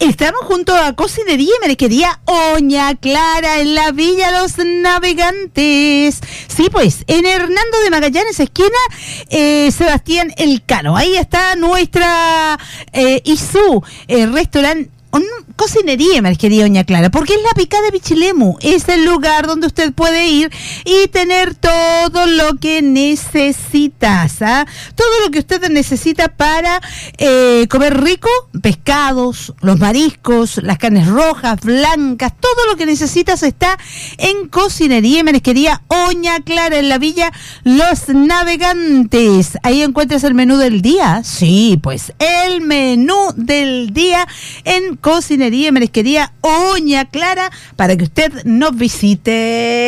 Estamos junto a Cocinería y Marisquería Oña Clara en la Villa Los Navegantes. Sí, pues, en Hernando de Magallanes, esquina Sebastián Elcano. Ahí está nuestra y su restaurante. Cocinería y Marisquería Oña Clara, porque es la picada de Pichilemu, es el lugar donde usted puede ir y tener todo lo que necesitas, todo lo que usted necesita para comer rico, pescados, los mariscos, las carnes rojas, blancas, todo lo que necesitas está en Cocinería y Marisquería Oña Clara en la Villa Los Navegantes. Ahí encuentras el menú del día, sí, pues el menú del día en Cocinería y Marisquería Oña Clara para que usted nos visite.